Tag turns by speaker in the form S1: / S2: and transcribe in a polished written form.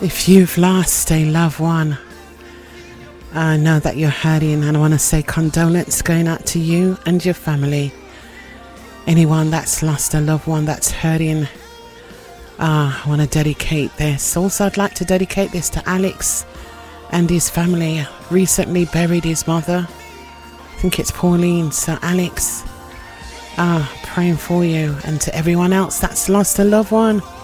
S1: If you've lost a loved one, I know that you're hurting, and I want to say condolence going out to you and your family. Anyone that's lost a loved one that's hurting, I want to dedicate this. Also, I'd like to dedicate this to Alex and his family. Recently buried his mother. I think it's Pauline. So Alex, praying for you, and to everyone else that's lost a loved one.